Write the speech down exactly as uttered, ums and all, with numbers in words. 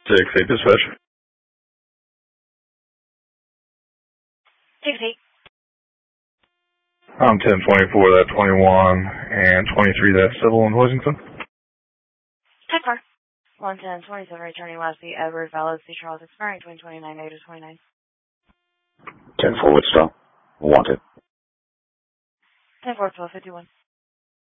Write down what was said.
six eight dispatch. six eight. I'm ten twenty-four, that twenty-one, and twenty-three, that civil in Hoisington. ten car. one ten twenty-seven, returning last seat, Edward Valles, C. Charles, expiring twenty twenty-nine, eight twenty-nine. ten four, Wichita. Wanted. ten four, twelve fifty-one.